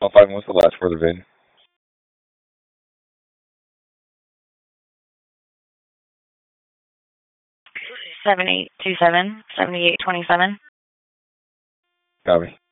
5, what's the last word of VIN? 7827 7827. Copy.